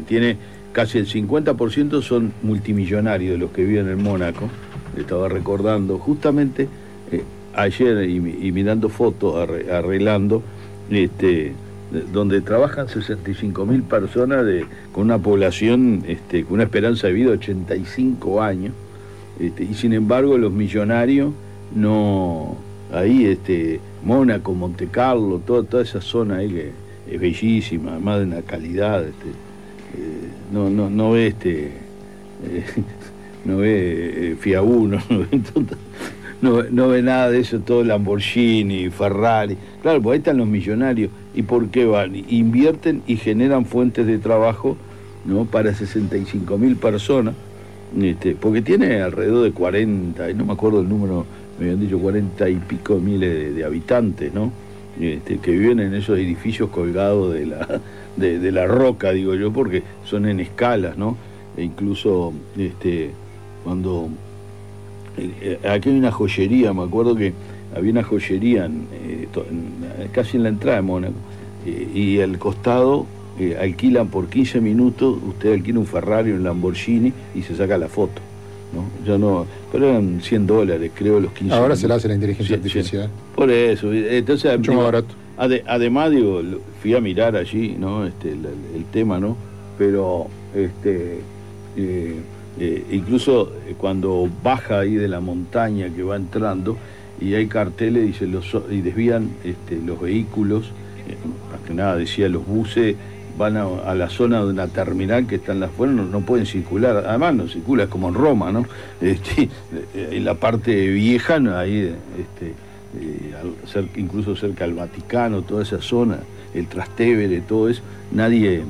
que tiene casi el 50% son multimillonarios de los que viven en Mónaco. Estaba recordando justamente ayer y mirando fotos, arreglando, donde trabajan 65.000 personas con una población con una esperanza de vida de 85 años, y sin embargo los millonarios no, ahí Mónaco, Monte Carlo, toda esa zona ahí que es bellísima, además de una calidad, no ve no ve Fiat Uno, no ve nada de eso, todo Lamborghini, Ferrari. Claro, pues ahí están los millonarios. ¿Y por qué van? Invierten y generan fuentes de trabajo, ¿no?, para 65.000 personas, porque tiene alrededor de 40, no me acuerdo el número, me habían dicho 40 y pico miles de habitantes, ¿no?, que viven en esos edificios colgados de la roca, digo yo, porque son en escalas, ¿no? E incluso cuando aquí hay una joyería, me acuerdo que había una joyería casi en la entrada de Mónaco, y al costado alquilan por 15 minutos, usted alquila un Ferrari, un Lamborghini y se saca la foto, ¿no? Ya no, pero eran $100, creo, los 15 Ahora minutos. se la hace la inteligencia artificial. Por eso, entonces mucho más barato. Además, digo, fui a mirar allí, ¿no?, el tema, ¿no? Pero incluso cuando baja ahí de la montaña que va entrando y hay carteles, dice, y desvían los vehículos, más que nada decía, los buses van a la zona de una terminal que está en la afuera, no pueden circular, además no circula, es como en Roma, ¿no? En la parte vieja, ahí incluso cerca del Vaticano, toda esa zona, el Trastevere, todo eso, nadie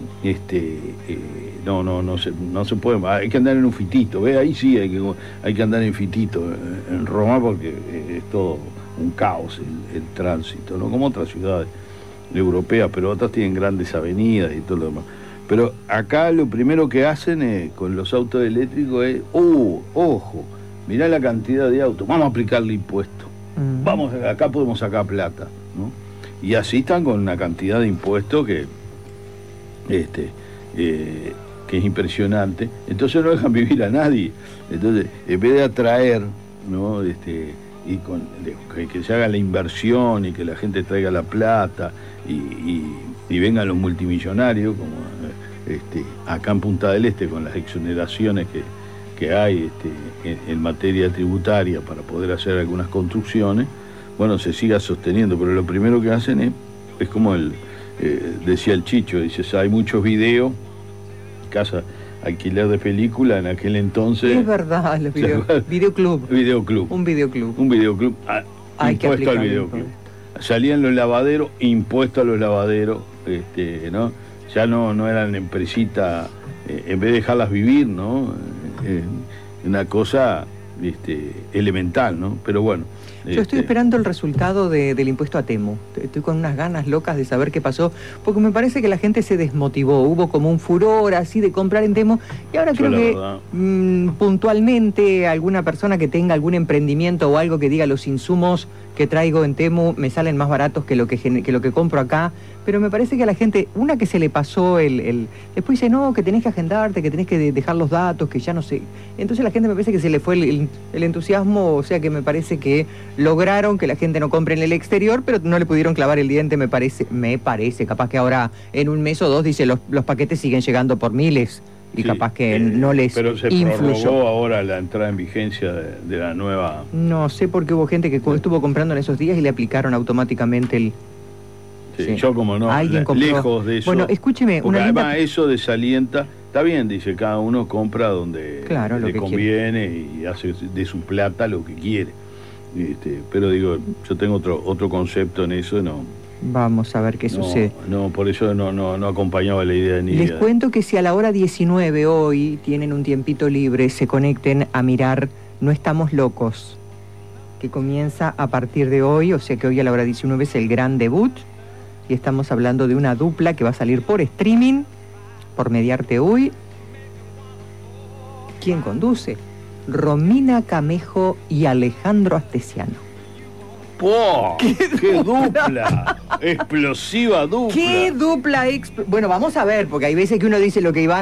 no se puede, hay que andar en un fitito, ¿ves? Ahí sí hay que andar en fitito en Roma, porque es todo un caos el tránsito, ¿no?, como otras ciudades europeas, pero otras tienen grandes avenidas y todo lo demás. Pero acá lo primero que hacen con los autos eléctricos es, ojo, mirá la cantidad de autos, vamos a aplicarle impuestos, acá podemos sacar plata, ¿no? Y así están con una cantidad de impuestos que es impresionante. Entonces no dejan vivir a nadie. Entonces, en vez de atraer, ¿no?, que se haga la inversión y que la gente traiga la plata y vengan los multimillonarios, como acá en Punta del Este, con las exoneraciones que hay en materia tributaria para poder hacer algunas construcciones, bueno, se siga sosteniendo, pero lo primero que hacen es como decía el Chicho, dice, hay muchos videos, casa alquiler de película en aquel entonces. Es verdad, los videoclub. Un videoclub. Impuesto al videoclub. Salían los lavaderos, impuesto a los lavaderos, ¿no? Ya no eran empresitas, en vez de dejarlas vivir, ¿no? Una cosa elemental, ¿no? Pero bueno. Yo estoy esperando el resultado del impuesto a Temu. Estoy con unas ganas locas de saber qué pasó, porque me parece que la gente se desmotivó. Hubo como un furor así de comprar en Temu, y ahora creo que puntualmente alguna persona que tenga algún emprendimiento o algo que diga, los insumos que traigo en Temu me salen más baratos que lo que compro acá. Pero me parece que a la gente, una que se le pasó después dice, no, que tenés que agendarte, que tenés que dejar los datos, que ya no sé. Entonces la gente, me parece que se le fue el entusiasmo, o sea que me parece que lograron que la gente no compre en el exterior, pero no le pudieron clavar el diente, me parece, capaz que ahora en un mes o dos, dice, los paquetes siguen llegando por miles, y sí, capaz que no les pero se influyó. Prorrogó ahora la entrada en vigencia de la nueva... No sé por qué hubo gente que estuvo comprando en esos días y le aplicaron automáticamente el... Sí. Yo como no, lejos de eso. Bueno, escúcheme, porque además eso desalienta, está bien, dice, cada uno compra donde le conviene quiere, y hace de su plata lo que quiere. Pero digo, yo tengo otro concepto en eso, no. Vamos a ver qué sucede. No, por eso no acompañaba la idea de Nidia. Les cuento que si a la hora 19 hoy tienen un tiempito libre, se conecten a mirar No Estamos Locos, que comienza a partir de hoy, o sea que hoy a la hora 19 es el gran debut. Y estamos hablando de una dupla que va a salir por streaming, por Mediarte Hoy. ¿Quién conduce? Romina Camejo y Alejandro Astesiano. ¡Oh! ¡Qué dupla! ¡Explosiva dupla! ¡Qué dupla! Bueno, vamos a ver, porque hay veces que uno dice lo que iba